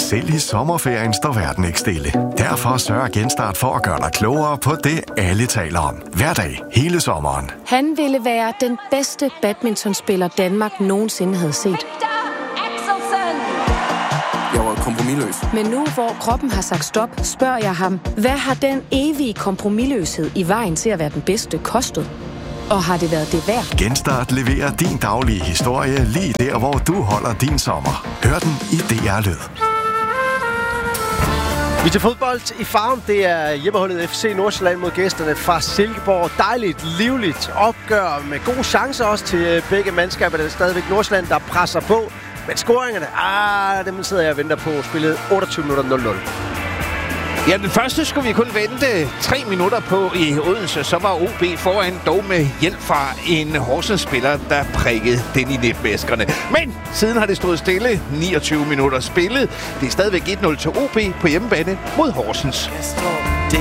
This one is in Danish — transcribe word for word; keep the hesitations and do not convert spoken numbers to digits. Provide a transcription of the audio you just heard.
Selv i sommerferien står verden ikke stille. Derfor sørger Genstart for at gøre dig klogere på det, alle taler om. Hver dag, hele sommeren. Han ville være den bedste badmintonspiller, Danmark nogensinde havde set. Jeg var kompromisløs. Men nu, hvor kroppen har sagt stop, spørger jeg ham, hvad har den evige kompromisløshed i vejen til at være den bedste kostet? Og har det været det værd? Genstart leverer din daglige historie lige der, hvor du holder din sommer. Hør den i D R Lyd. Vi til fodbold i Farum. Det er hjemmeholdet F C Nordsjælland mod gæsterne fra Silkeborg. Dejligt, livligt opgør med gode chancer også til begge mandskaber. Det er stadigvæk Nordsjælland, der presser på. Men scoringerne, ah, dem sidder jeg og venter på. Spillet otteogtyve minutter nul nul. Ja, den første skulle vi kun vente tre minutter på i Odense. Så var O B foran, dog med hjælp fra en Horsens-spiller, der prikkede den i netvæskerne. Men siden har det stået stille. niogtyve minutter spillet. Det er stadigvæk et nul til O B på hjemmebane mod Horsens.